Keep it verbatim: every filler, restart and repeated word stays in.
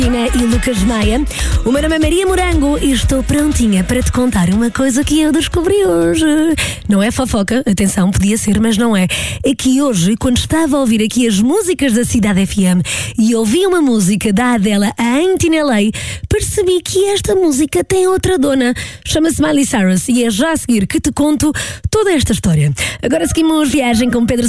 E Lucas Maia. O meu nome é Maria Morango e estou prontinha para te contar uma coisa que eu descobri hoje. Não é fofoca, atenção, podia ser, mas não é. É que hoje, quando estava a ouvir aqui as músicas da Cidade F M e ouvi uma música da Adele, a Ain't in L A, percebi que esta música tem outra dona. Chama-se Miley Cyrus e é já a seguir que te conto toda esta história. Agora seguimos viagem com Pedro